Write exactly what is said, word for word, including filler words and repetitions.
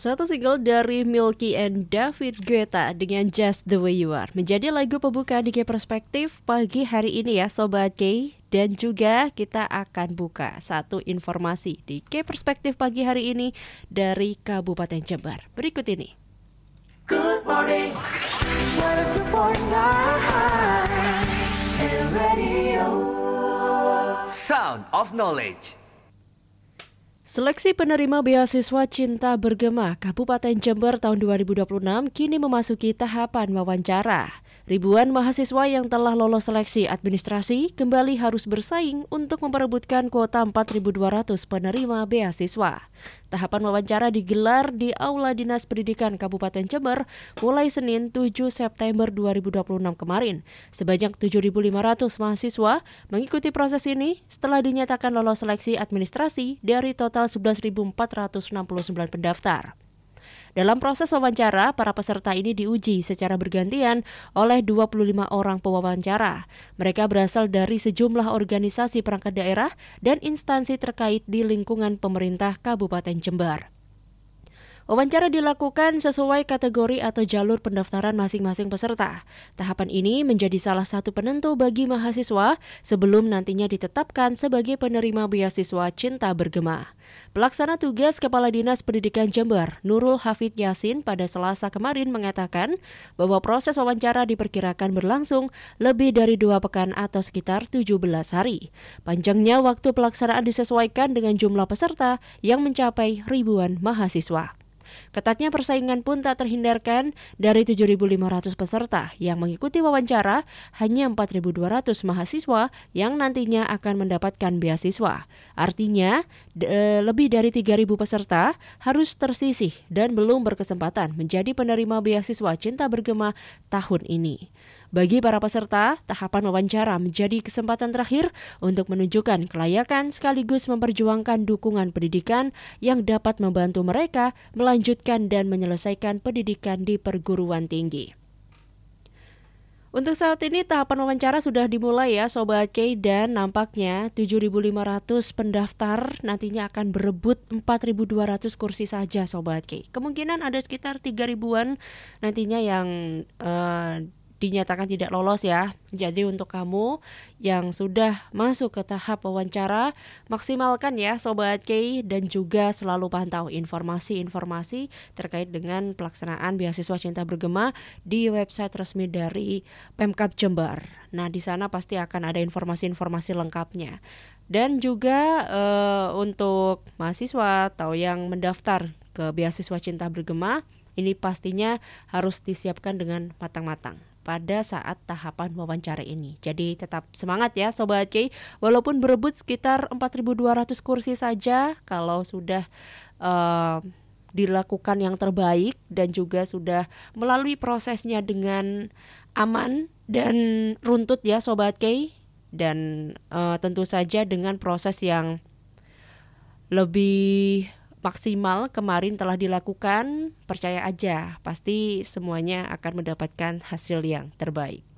Satu single dari Milky and David Guetta dengan Just The Way You Are menjadi lagu pembuka di K Perspektif pagi hari ini ya Sobat K. Dan juga kita akan buka satu informasi di K Perspektif pagi hari ini dari Kabupaten Jember. Berikut ini. Good morning, one oh two point nine Radio Sound of Knowledge. Seleksi penerima beasiswa Cinta Bergema Kabupaten Jember tahun dua ribu dua puluh enam kini memasuki tahapan wawancara. Ribuan mahasiswa yang telah lolos seleksi administrasi kembali harus bersaing untuk memperebutkan kuota empat ribu dua ratus penerima beasiswa. Tahapan wawancara digelar di Aula Dinas Pendidikan Kabupaten Jember mulai Senin tujuh September dua ribu dua puluh enam kemarin. Sebanyak tujuh ribu lima ratus mahasiswa mengikuti proses ini setelah dinyatakan lolos seleksi administrasi dari total sebelas ribu empat ratus enam puluh sembilan pendaftar. Dalam proses wawancara, para peserta ini diuji secara bergantian oleh dua puluh lima orang pewawancara. Mereka berasal dari sejumlah organisasi perangkat daerah dan instansi terkait di lingkungan pemerintah Kabupaten Jember. Wawancara dilakukan sesuai kategori atau jalur pendaftaran masing-masing peserta. Tahapan ini menjadi salah satu penentu bagi mahasiswa sebelum nantinya ditetapkan sebagai penerima beasiswa Cinta Bergema. Pelaksana tugas Kepala Dinas Pendidikan Jember, Nurul Hafid Yasin pada Selasa kemarin mengatakan bahwa proses wawancara diperkirakan berlangsung lebih dari dua pekan atau sekitar tujuh belas hari. Panjangnya waktu pelaksanaan disesuaikan dengan jumlah peserta yang mencapai ribuan mahasiswa. Ketatnya persaingan pun tak terhindarkan. Dari tujuh ribu lima ratus peserta yang mengikuti wawancara, hanya empat ribu dua ratus mahasiswa yang nantinya akan mendapatkan beasiswa. Artinya, de- lebih dari tiga ribu peserta harus tersisih dan belum berkesempatan menjadi penerima beasiswa Cinta Bergema tahun ini. Bagi para peserta, tahapan wawancara menjadi kesempatan terakhir untuk menunjukkan kelayakan sekaligus memperjuangkan dukungan pendidikan yang dapat membantu mereka melanjutkan dan menyelesaikan pendidikan di perguruan tinggi. Untuk saat ini tahapan wawancara sudah dimulai ya Sobat K, dan nampaknya tujuh ribu lima ratus pendaftar nantinya akan berebut empat ribu dua ratus kursi saja Sobat K. Kemungkinan ada sekitar tiga ribuan nantinya yang uh, dinyatakan tidak lolos ya. Jadi untuk kamu yang sudah masuk ke tahap wawancara, maksimalkan ya Sobat K, dan juga selalu pantau informasi-informasi terkait dengan pelaksanaan beasiswa Cinta Bergema di website resmi dari Pemkab Jember. Nah, di sana pasti akan ada informasi-informasi lengkapnya. Dan juga uh, untuk mahasiswa atau yang mendaftar ke beasiswa Cinta Bergema, ini pastinya harus disiapkan dengan matang-matang pada saat tahapan wawancara ini. Jadi tetap semangat ya Sobat K, walaupun berebut sekitar empat ribu dua ratus kursi saja, kalau sudah uh, dilakukan yang terbaik dan juga sudah melalui prosesnya dengan aman dan runtut ya Sobat K, dan uh, tentu saja dengan proses yang lebih maksimal kemarin telah dilakukan, percaya aja pasti semuanya akan mendapatkan hasil yang terbaik.